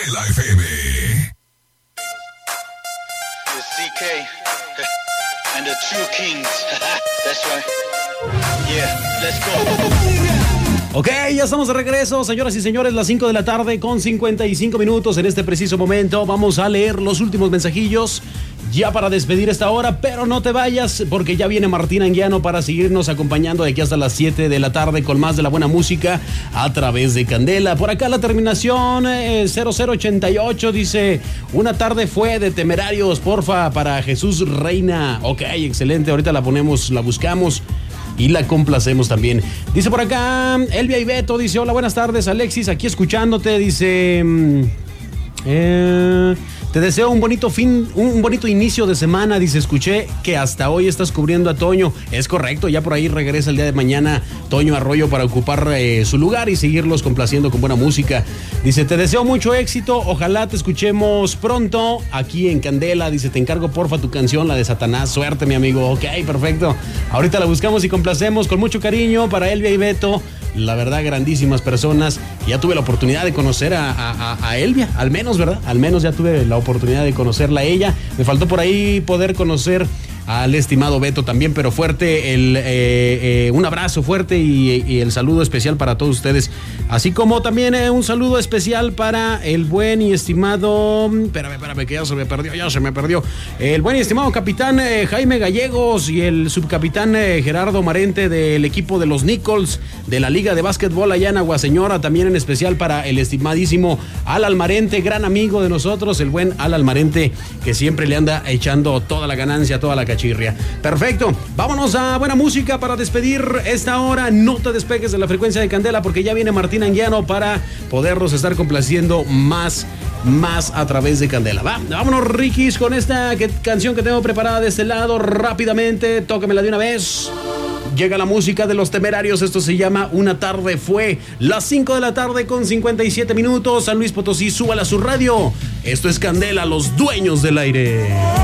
Candela FM. The CK and the True Kings. That's right. Yeah, let's go. Ok, ya estamos de regreso, señoras y señores, las 5 de la tarde con 55 minutos en este preciso momento. Vamos a leer los últimos mensajillos ya para despedir esta hora, pero no te vayas porque ya viene Martín Anguiano para seguirnos acompañando de aquí hasta las 7 de la tarde con más de la buena música a través de Candela. Por acá la terminación 0088 dice: una tarde fue de Temerarios, porfa, para Jesús Reina. Ok, excelente, ahorita la ponemos, la buscamos y la complacemos también. Dice por acá Elvia y Beto, dice: hola, buenas tardes Alexis, aquí escuchándote, dice... te deseo un bonito inicio de semana. Dice: escuché que hasta hoy estás cubriendo a Toño. Es correcto, ya por ahí regresa el día de mañana Toño Arroyo para ocupar su lugar y seguirlos complaciendo con buena música. Dice: te deseo mucho éxito, ojalá te escuchemos pronto aquí en Candela. Dice: te encargo porfa tu canción, la de Satanás. Suerte, mi amigo. Ok, perfecto, ahorita la buscamos y complacemos con mucho cariño para Elvia y Beto. La verdad, grandísimas personas. Ya tuve la oportunidad de conocer a Elvia, al menos, ¿verdad? Al menos ya tuve la oportunidad de conocerla a ella. Me faltó por ahí poder conocer al estimado Beto también, pero fuerte, un abrazo fuerte y el saludo especial para todos ustedes. Así como también un saludo especial para el buen y estimado... Espérame, que ya se me perdió. El buen y estimado capitán Jaime Gallegos y el subcapitán Gerardo Marente del equipo de los Nichols de la Liga de Básquetbol allá en Aguaseñora. También en especial para el estimadísimo Al Almarente, gran amigo de nosotros, el buen Al Almarente, que siempre le anda echando toda la ganancia, toda la cachirria. Perfecto, vámonos a buena música para despedir esta hora. No te despegues de la frecuencia de Candela porque ya viene Martín Anguiano para podernos estar complaciendo más a través de Candela. Vámonos, Rikis, con esta canción que tengo preparada de este lado rápidamente. Tócamela de una vez. Llega la música de los Temerarios. Esto se llama Una tarde fue. Las 5 de la tarde con 57 minutos. San Luis Potosí, súbala a su radio. Esto es Candela, los dueños del aire.